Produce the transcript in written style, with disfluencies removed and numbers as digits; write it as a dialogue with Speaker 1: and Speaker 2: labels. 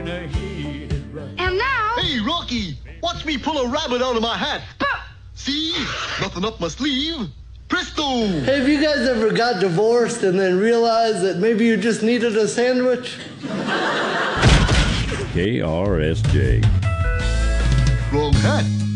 Speaker 1: And now...
Speaker 2: Hey, Rocky, watch me pull a rabbit out of my hat.
Speaker 1: But...
Speaker 2: See? Nothing up my sleeve. Presto!
Speaker 3: Have you guys ever got divorced and then realized that maybe you just needed a sandwich?
Speaker 4: KRSJ.
Speaker 2: Wrong hat.